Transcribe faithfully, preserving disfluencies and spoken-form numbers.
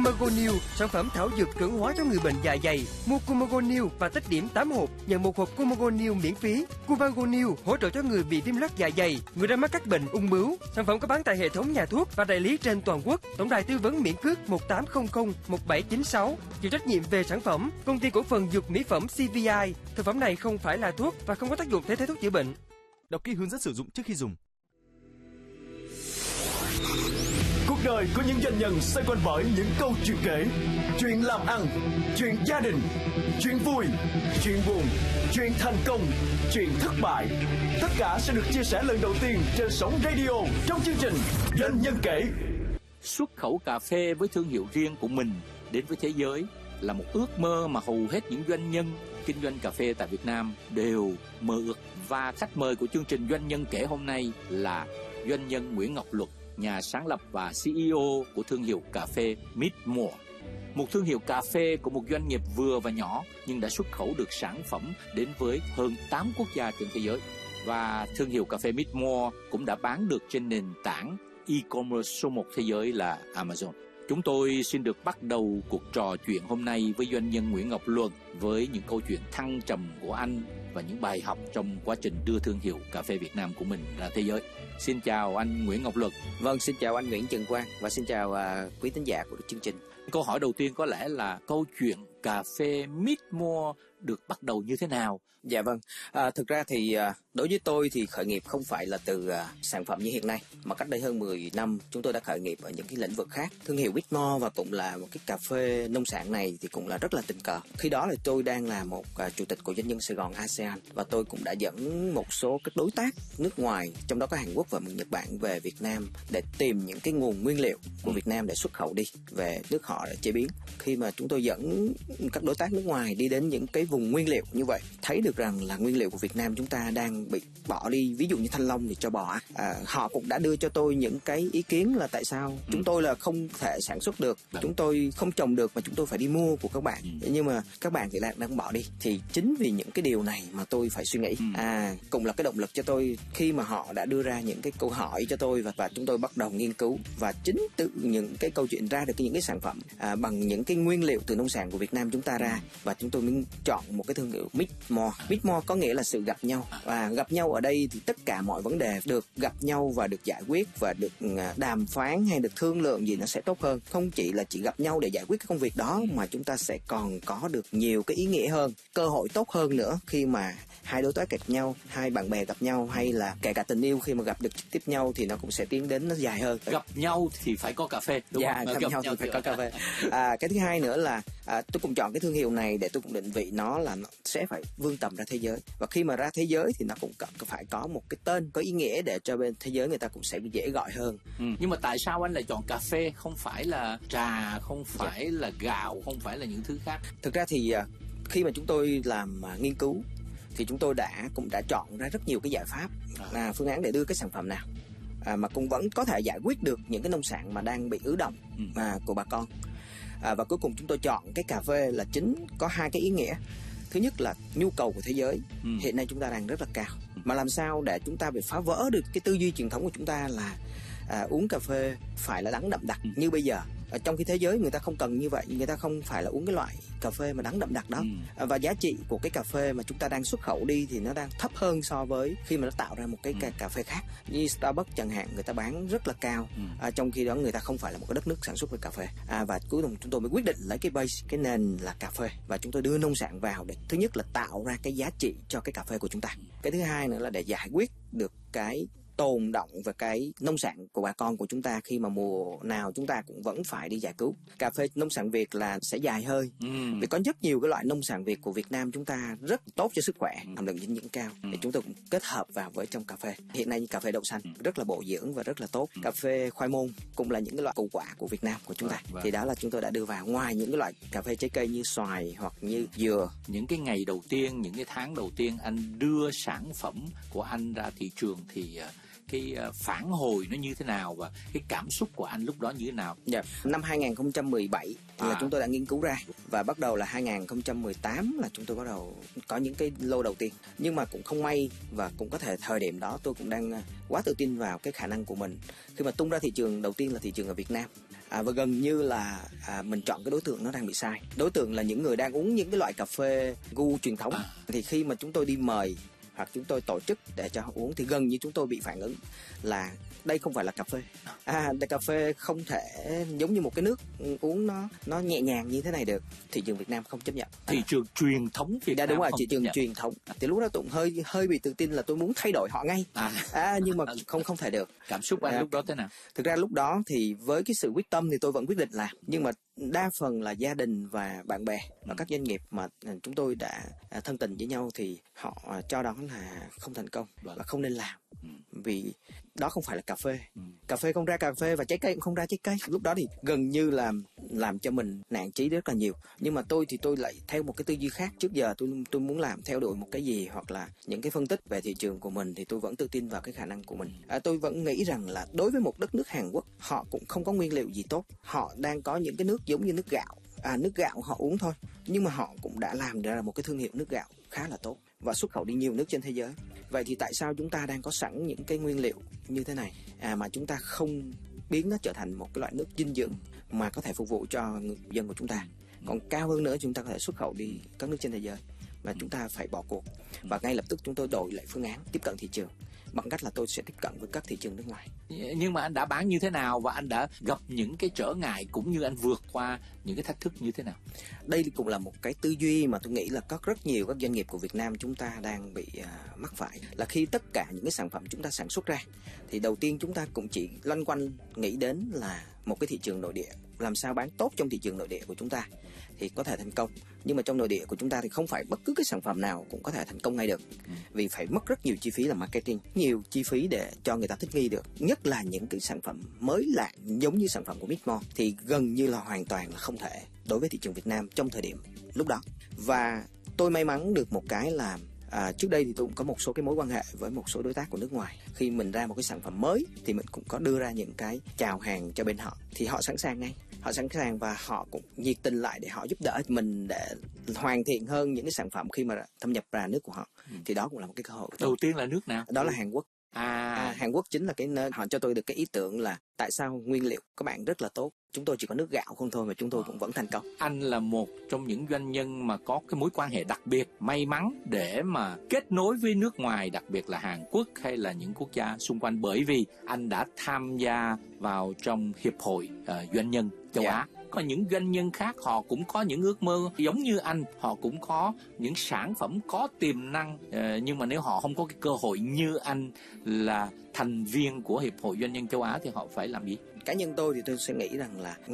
Cumago New, sản phẩm thảo dược cường hóa cho người bệnh dạ dày. Mua Cumago New và tích điểm tám hộp, nhận một hộp Cumago New miễn phí. Cumago New hỗ trợ cho người bị viêm loét dạ dày, người đang mắc các bệnh ung bướu. Sản phẩm có bán tại hệ thống nhà thuốc và đại lý trên toàn quốc. Tổng đài tư vấn miễn cước một tám không không một bảy chín sáu. Chịu trách nhiệm về sản phẩm, Công ty cổ phần dược mỹ phẩm xê vê i. Thực phẩm này không phải là thuốc và không có tác dụng thay thế thuốc chữa bệnh. Đọc kỹ hướng dẫn sử dụng trước khi dùng. Cuộc đời của những doanh nhân xoay quanh bởi những câu chuyện kể, chuyện làm ăn, chuyện gia đình, chuyện vui, chuyện buồn, chuyện thành công, chuyện thất bại. Tất cả sẽ được chia sẻ lần đầu tiên trên sóng radio trong chương trình Doanh nhân kể. Xuất khẩu cà phê với thương hiệu riêng của mình đến với thế giới là một ước mơ mà hầu hết những doanh nhân kinh doanh cà phê tại Việt Nam đều mơ ước. Và khách mời của chương trình Doanh nhân kể hôm nay là doanh nhân Nguyễn Ngọc Luật, nhà sáng lập và xê e ô của thương hiệu cà phê Mid-More. Một thương hiệu cà phê của một doanh nghiệp vừa và nhỏ nhưng đã xuất khẩu được sản phẩm đến với hơn tám quốc gia trên thế giới. Và thương hiệu cà phê Mid-More cũng đã bán được trên nền tảng e-commerce số một thế giới là Amazon. Chúng tôi xin được bắt đầu cuộc trò chuyện hôm nay với doanh nhân Nguyễn Ngọc Luật với những câu chuyện thăng trầm của anh và những bài học trong quá trình đưa thương hiệu cà phê Việt Nam của mình ra thế giới. Xin chào anh Nguyễn Ngọc Luật. Vâng, xin chào anh Nguyễn Trần Quang và xin chào uh, quý thính giả của chương trình. Câu hỏi đầu tiên có lẽ là câu chuyện cà phê Mid-More được bắt đầu như thế nào? Dạ vâng, à, thực ra thì uh, đối với tôi thì khởi nghiệp không phải là từ uh, sản phẩm như hiện nay, mà cách đây hơn mười năm chúng tôi đã khởi nghiệp ở những cái lĩnh vực khác. Thương hiệu Mid-More và cũng là một cái cà phê nông sản này thì cũng là rất là tình cờ. Khi đó là tôi đang là một uh, chủ tịch của doanh nhân Sài Gòn a sê an và tôi cũng đã dẫn một số các đối tác nước ngoài, trong đó có Hàn Quốc và Nhật Bản về Việt Nam để tìm những cái nguồn nguyên liệu của Việt Nam để xuất khẩu đi về nước họ để chế biến. Khi mà chúng tôi dẫn các đối tác nước ngoài đi đến những cái vùng nguyên liệu như vậy, thấy được rằng là nguyên liệu của Việt Nam chúng ta đang bị bỏ đi, ví dụ như thanh long thì cho bò. À, họ cũng đã đưa cho tôi những cái ý kiến là tại sao ừ. chúng tôi là không thể sản xuất được, Đúng. chúng tôi không trồng được mà chúng tôi phải đi mua của các bạn. Ừ. Nhưng mà các bạn thì đang đang bỏ đi. Thì chính vì những cái điều này mà tôi phải suy nghĩ. Ừ. À, cũng là cái động lực cho tôi khi mà họ đã đưa ra những cái câu hỏi cho tôi và và chúng tôi bắt đầu nghiên cứu và chính từ những cái câu chuyện ra được những cái sản phẩm à, bằng những cái nguyên liệu từ nông sản của Việt Nam chúng ta ra, và chúng tôi mới chọn một cái thương hiệu Mid-More. Mid-More có nghĩa là sự gặp nhau, và gặp nhau ở đây thì tất cả mọi vấn đề được gặp nhau và được giải quyết và được đàm phán hay được thương lượng gì nó sẽ tốt hơn. Không chỉ là chỉ gặp nhau để giải quyết cái công việc đó, mà chúng ta sẽ còn có được nhiều cái ý nghĩa hơn, cơ hội tốt hơn nữa khi mà hai đối tác gặp nhau, hai bạn bè gặp nhau, hay là kể cả tình yêu khi mà gặp được trực tiếp nhau thì nó cũng sẽ tiến đến nó dài hơn. Gặp nhau thì phải có cà phê, đúng dạ, không? Gặp, gặp nhau, nhau thì phải có cà phê. À, cái thứ hai nữa là à, tôi cũng chọn cái thương hiệu này để tôi cũng định vị nó là nó sẽ phải vươn tầm ra thế giới, và khi mà ra thế giới thì nó cũng phải có một cái tên có ý nghĩa để cho bên thế giới người ta cũng sẽ dễ gọi hơn. Ừ. Nhưng mà tại sao anh lại chọn cà phê, không phải là trà, không phải dạ. là gạo, không phải là những thứ khác? Thực ra thì khi mà chúng tôi làm nghiên cứu thì chúng tôi đã cũng đã chọn ra rất nhiều cái giải pháp, à, phương án để đưa cái sản phẩm nào à, mà cũng vẫn có thể giải quyết được những cái nông sản mà đang bị ứ động ừ. à, của bà con. À, và cuối cùng chúng tôi chọn cái cà phê là chính có hai cái ý nghĩa. Thứ nhất là nhu cầu của thế giới ừ. hiện nay chúng ta đang rất là cao, mà làm sao để chúng ta bị phá vỡ được cái tư duy truyền thống của chúng ta là à, uống cà phê phải là đắng đậm đặc ừ. như bây giờ. Ở trong khi thế giới người ta không cần như vậy, người ta không phải là uống cái loại cà phê mà đắng đậm đặc đó. Ừ. Và giá trị của cái cà phê mà chúng ta đang xuất khẩu đi thì nó đang thấp hơn so với khi mà nó tạo ra một cái ừ. cà phê khác. Như Starbucks chẳng hạn, người ta bán rất là cao, ừ. à, trong khi đó người ta không phải là một cái đất nước sản xuất về cà phê. À, và cuối cùng chúng tôi mới quyết định lấy cái base, cái nền là cà phê, và chúng tôi đưa nông sản vào để thứ nhất là tạo ra cái giá trị cho cái cà phê của chúng ta. Cái thứ hai nữa là để giải quyết được cái tồn động về cái nông sản của bà con của chúng ta khi mà mùa nào chúng ta cũng vẫn phải đi giải cứu. Cà phê nông sản Việt là sẽ dài hơi, ừ. vì có rất nhiều cái loại nông sản Việt của Việt Nam chúng ta rất tốt cho sức khỏe, hàm lượng dinh dưỡng cao, ừ. thì chúng tôi cũng kết hợp vào với trong cà phê. Hiện nay cà phê đậu xanh rất là bổ dưỡng và rất là tốt. Cà phê khoai môn cũng là những cái loại củ quả của Việt Nam của chúng ta. Vâng. Thì đó là chúng tôi đã đưa vào, ngoài những cái loại cà phê trái cây như xoài hoặc như dừa. Những cái ngày đầu tiên, những cái tháng đầu tiên anh đưa sản phẩm của anh ra thị trường thì cái phản hồi nó như thế nào và cái cảm xúc của anh lúc đó như thế nào? Dạ, năm hai không một bảy à. là chúng tôi đã nghiên cứu ra, và bắt đầu là hai không một tám là chúng tôi bắt đầu có những cái lô đầu tiên. Nhưng mà cũng không may, và cũng có thể thời điểm đó tôi cũng đang quá tự tin vào cái khả năng của mình khi mà tung ra thị trường đầu tiên là thị trường ở Việt Nam. À, và gần như là à, mình chọn cái đối tượng nó đang bị sai. Đối tượng là những người đang uống những cái loại cà phê gu truyền thống. À. Thì khi mà chúng tôi đi mời hoặc chúng tôi tổ chức để cho họ uống thì gần như chúng tôi bị phản ứng là đây không phải là cà phê. À, đây cà phê không thể giống như một cái nước uống nó nó nhẹ nhàng như thế này được. Thị trường Việt Nam không chấp nhận. Thị trường à. truyền thống Việt Nam. Đúng rồi, thị trường nhận. truyền thống. Thì lúc đó tôi hơi hơi bị tự tin là tôi muốn thay đổi họ ngay. À, à nhưng mà không không thể được. Cảm xúc anh à, lúc đó thế nào? Thực ra lúc đó thì với cái sự quyết tâm thì tôi vẫn quyết định làm, nhưng mà đa phần là gia đình và bạn bè và các doanh nghiệp mà chúng tôi đã thân tình với nhau thì họ cho đó là không thành công và không nên làm. Vì đó không phải là cà phê. Ừ. Cà phê không ra cà phê và trái cây cũng không ra trái cây. Lúc đó thì gần như là làm cho mình nản chí rất là nhiều. Nhưng mà tôi thì tôi lại theo một cái tư duy khác. Trước giờ tôi tôi muốn làm theo đuổi một cái gì hoặc là những cái phân tích về thị trường của mình thì tôi vẫn tự tin vào cái khả năng của mình. À, tôi vẫn nghĩ rằng là đối với một đất nước Hàn Quốc, họ cũng không có nguyên liệu gì tốt. Họ đang có những cái nước giống như nước gạo. À, nước gạo họ uống thôi. Nhưng mà họ cũng đã làm ra một cái thương hiệu nước gạo khá là tốt và xuất khẩu đi nhiều nước trên thế giới. Vậy thì tại sao chúng ta đang có sẵn những cái nguyên liệu như thế này à, mà chúng ta không biến nó trở thành một cái loại nước dinh dưỡng mà có thể phục vụ cho người dân của chúng ta? Còn cao hơn nữa, chúng ta có thể xuất khẩu đi các nước trên thế giới mà chúng ta phải bỏ cuộc. Và ngay lập tức chúng tôi đổi lại phương án tiếp cận thị trường bằng cách là tôi sẽ tiếp cận với các thị trường nước ngoài. Nhưng mà anh đã bán như thế nào và anh đã gặp những cái trở ngại cũng như anh vượt qua những cái thách thức như thế nào? Đây cũng là một cái tư duy mà tôi nghĩ là có rất nhiều các doanh nghiệp của Việt Nam chúng ta đang bị uh, mắc phải, là khi tất cả những cái sản phẩm chúng ta sản xuất ra thì đầu tiên chúng ta cũng chỉ loanh quanh nghĩ đến là một cái thị trường nội địa, làm sao bán tốt trong thị trường nội địa của chúng ta thì có thể thành công. Nhưng mà trong nội địa của chúng ta thì không phải bất cứ cái sản phẩm nào cũng có thể thành công ngay được, vì phải mất rất nhiều chi phí là marketing, nhiều chi phí để cho người ta thích nghi được. Nhất là những cái sản phẩm mới lạ giống như sản phẩm của Mít Mò thì gần như là hoàn toàn là không thể đối với thị trường Việt Nam trong thời điểm lúc đó. Và tôi may mắn được một cái là À, trước đây thì tôi cũng có một số cái mối quan hệ với một số đối tác của nước ngoài. Khi mình ra một cái sản phẩm mới thì mình cũng có đưa ra những cái chào hàng cho bên họ, thì họ sẵn sàng ngay, họ sẵn sàng và họ cũng nhiệt tình lại để họ giúp đỡ mình để hoàn thiện hơn những cái sản phẩm khi mà thâm nhập ra nước của họ. Ừ. Thì đó cũng là một cái cơ hội. Đầu tiên là nước nào? Đó là Hàn Quốc. À. à Hàn Quốc chính là cái nơi họ cho tôi được cái ý tưởng là tại sao nguyên liệu các bạn rất là tốt, chúng tôi chỉ có nước gạo không thôi mà chúng tôi cũng vẫn thành công. Anh là một trong những doanh nhân mà có cái mối quan hệ đặc biệt, may mắn để mà kết nối với nước ngoài, đặc biệt là Hàn Quốc hay là những quốc gia xung quanh, bởi vì anh đã tham gia vào trong hiệp hội uh, doanh nhân châu yeah. Á. Có những doanh nhân khác họ cũng có những ước mơ giống như anh, họ cũng có những sản phẩm có tiềm năng, uh, nhưng mà nếu họ không có cái cơ hội như anh là thành viên của hiệp hội doanh nhân châu Á thì họ phải làm gì? Cá nhân tôi thì tôi sẽ nghĩ rằng là